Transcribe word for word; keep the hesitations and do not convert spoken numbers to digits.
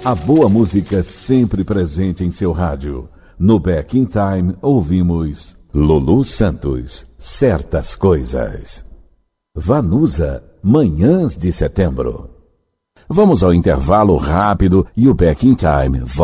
A boa música sempre presente em seu rádio. No Back in Time ouvimos Lulu Santos, Certas Coisas. Vanusa, Manhãs de Setembro. Vamos ao intervalo rápido e o Back in Time volta.